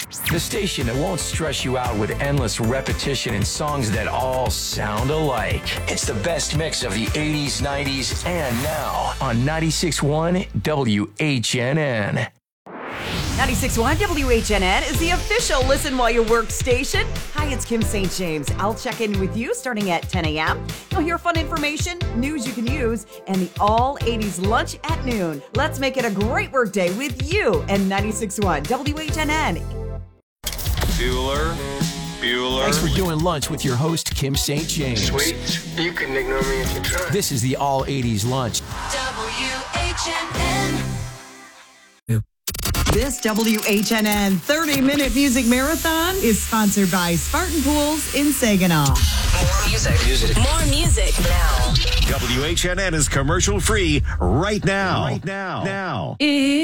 The station that won't stress you out with endless repetition and songs that all sound alike. It's the best mix of the 80s, 90s, and now on 96.1 WHNN. 96.1 WHNN is the official Listen While You Work station. Hi, it's Kim St. James. I'll check in with you starting at 10 a.m. You'll hear fun information, news you can use, and the all-80s lunch at noon. Let's make it a great work day with you and 96.1 WHNN. Bueller. Thanks for doing lunch with your host, Kim St. James. Sweet. You can ignore me if you try. This is the All 80s Lunch. WHNN. This WHNN 30-minute music marathon is sponsored by Spartan Pools in Saginaw. More music. More music now. WHNN is commercial free right now. Now.